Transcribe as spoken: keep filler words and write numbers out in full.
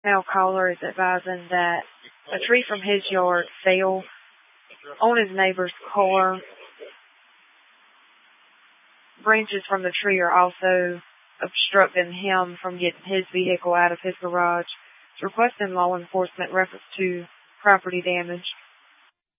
Now caller is advising that a tree from his yard fell on his neighbor's car. Branches from the tree are also obstructing him from getting his vehicle out of his garage. It's requesting law enforcement reference to property damage.